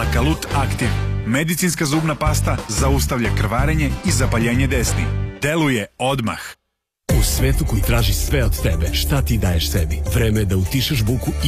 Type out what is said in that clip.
Lakalut Aktiv. Medicinska zubna pasta zaustavlja krvarenje i zapaljenje desni. Deluje odmah. U svetu koji traži sve od tebe, šta ti daješ sebi? Vreme je da utišaš buku